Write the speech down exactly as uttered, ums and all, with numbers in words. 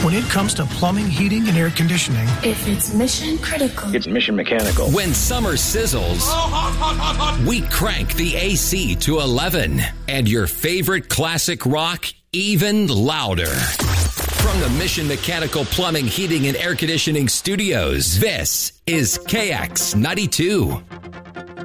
When it comes to plumbing, heating, and air conditioning, if it's mission critical, it's Mission Mechanical. When summer sizzles, oh, hot, hot, hot, hot. we crank the A C to eleven. And your favorite classic rock even louder. From the Mission Mechanical Plumbing, Heating, and Air Conditioning Studios, this is K X ninety-two.